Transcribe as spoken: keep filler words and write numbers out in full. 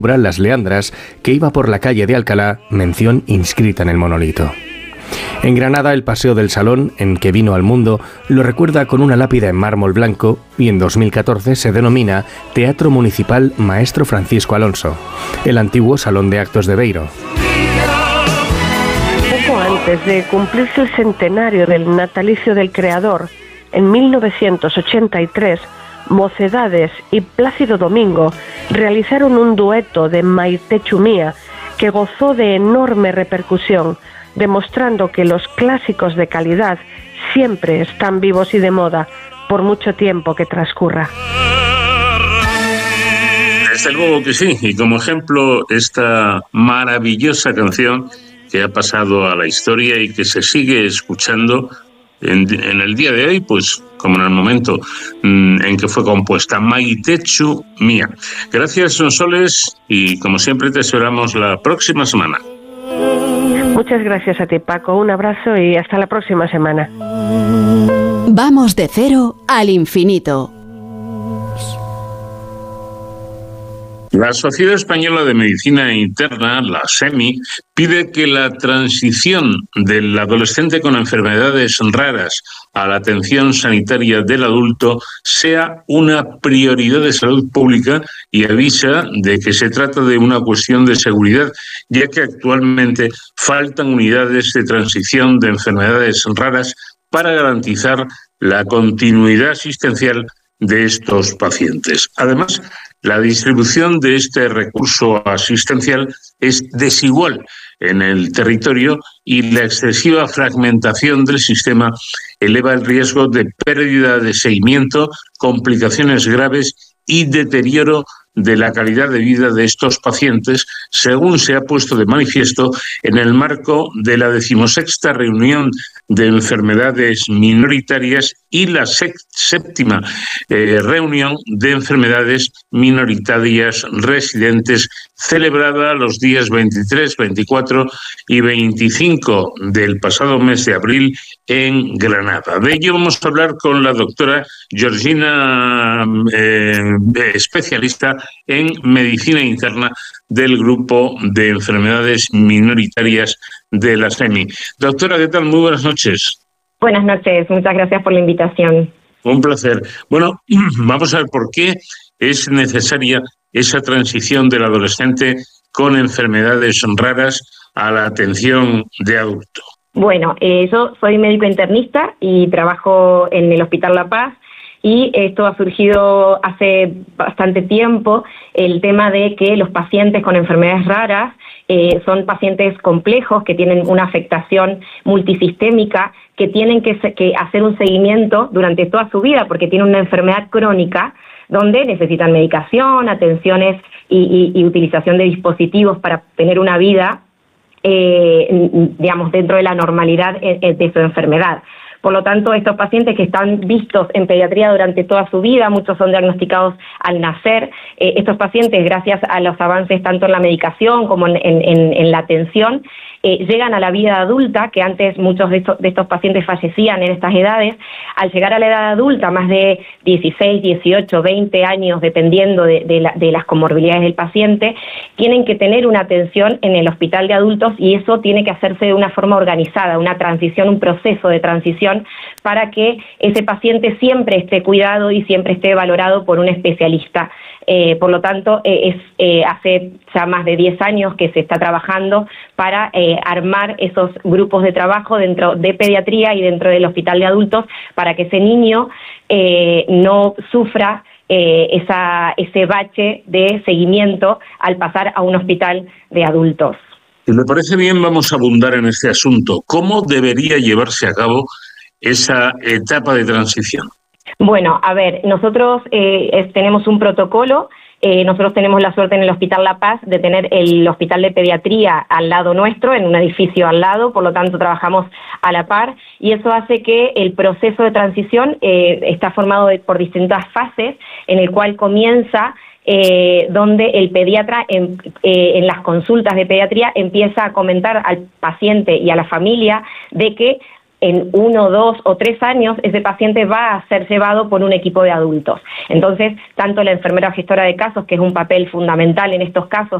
Las Leandras, que iba por la calle de Alcalá, mención inscrita en el monolito. En Granada, el Paseo del Salón, en que vino al mundo, lo recuerda con una lápida en mármol blanco y en dos mil catorce se denomina Teatro Municipal Maestro Francisco Alonso, el antiguo Salón de Actos de Beiro. Poco antes de cumplirse el centenario del natalicio del creador, en mil novecientos ochenta y tres, Mocedades y Plácido Domingo realizaron un dueto de Maite Chumía que gozó de enorme repercusión, demostrando que los clásicos de calidad siempre están vivos y de moda, por mucho tiempo que transcurra. Desde luego que sí, y como ejemplo esta maravillosa canción que ha pasado a la historia y que se sigue escuchando en, en el día de hoy, pues como en el momento mmm, en que fue compuesta, Maite Chumía. Gracias, Sonsoles, y como siempre te esperamos la próxima semana. Muchas gracias a ti, Paco. Un abrazo y hasta la próxima semana. Vamos de cero al infinito. La Sociedad Española de Medicina Interna, la SEMI, pide que la transición del adolescente con enfermedades raras a la atención sanitaria del adulto sea una prioridad de salud pública y avisa de que se trata de una cuestión de seguridad, ya que actualmente faltan unidades de transición de enfermedades raras para garantizar la continuidad asistencial de estos pacientes. Además, la distribución de este recurso asistencial es desigual en el territorio y la excesiva fragmentación del sistema eleva el riesgo de pérdida de seguimiento, complicaciones graves y deterioro de la calidad de vida de estos pacientes, según se ha puesto de manifiesto en el marco de la decimosexta reunión de enfermedades minoritarias y la séptima eh, reunión de enfermedades minoritarias residentes celebrada los días veintitrés, veinticuatro y veinticinco del pasado mes de abril en Granada. De ello vamos a hablar con la doctora Georgina, eh, especialista en medicina interna del grupo de enfermedades minoritarias de la SEMI. Doctora, ¿qué tal? Muy buenas noches. Buenas noches, muchas gracias por la invitación. Un placer. Bueno, vamos a ver por qué es necesaria esa transición del adolescente con enfermedades raras a la atención de adulto. Bueno, eh, yo soy médico internista y trabajo en el Hospital La Paz. Y esto ha surgido hace bastante tiempo, el tema de que los pacientes con enfermedades raras eh, son pacientes complejos que tienen una afectación multisistémica, que tienen que, que hacer un seguimiento durante toda su vida porque tienen una enfermedad crónica donde necesitan medicación, atenciones y, y, y utilización de dispositivos para tener una vida, eh, digamos, dentro de la normalidad de su enfermedad. Por lo tanto, estos pacientes que están vistos en pediatría durante toda su vida, muchos son diagnosticados al nacer. Eh, estos pacientes, gracias a los avances tanto en la medicación como en, en, en la atención, eh, llegan a la vida adulta, que antes muchos de estos, de estos pacientes fallecían en estas edades. Al llegar a la edad adulta, más de dieciséis, dieciocho, veinte años, dependiendo de, de, la, de las comorbilidades del paciente, tienen que tener una atención en el hospital de adultos y eso tiene que hacerse de una forma organizada, una transición, un proceso de transición para que ese paciente siempre esté cuidado y siempre esté valorado por un especialista. Eh, por lo tanto, eh, es eh, hace ya más de diez años que se está trabajando para eh, armar esos grupos de trabajo dentro de pediatría y dentro del hospital de adultos para que ese niño eh, no sufra eh, esa, ese bache de seguimiento al pasar a un hospital de adultos. Si me parece bien, vamos a abundar en este asunto. ¿Cómo debería llevarse a cabo esa etapa de transición? Bueno, a ver, nosotros eh, es, tenemos un protocolo. Eh, nosotros tenemos la suerte en el Hospital La Paz de tener el Hospital de Pediatría al lado nuestro, en un edificio al lado, por lo tanto trabajamos a la par y eso hace que el proceso de transición eh, está formado de, por distintas fases, en el cual comienza eh, donde el pediatra en, eh, en las consultas de pediatría empieza a comentar al paciente y a la familia de que en uno, dos o tres años ese paciente va a ser llevado por un equipo de adultos. Entonces, tanto la enfermera gestora de casos, que es un papel fundamental en estos casos,